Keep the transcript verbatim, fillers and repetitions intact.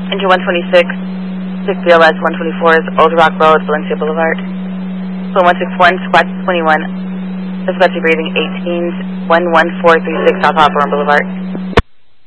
Engine one twenty-six, six B L S one twenty-four is Old Rock Road, Valencia Boulevard. Phone one six one, squat twenty-one, suspect breathing eighteen, one one four three six South Hawthorne Boulevard.